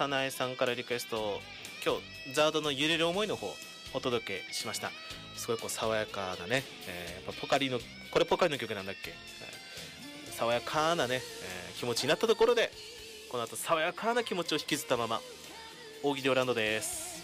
さなえさんからリクエスト、今日ザードの揺れる思いの方お届けしました。すごいこう爽やかなね、やっぱポカリのこれポカリの曲なんだっけ、爽やかなね、気持ちになったところで、この後爽やかな気持ちを引きずったまま大喜利オランドです。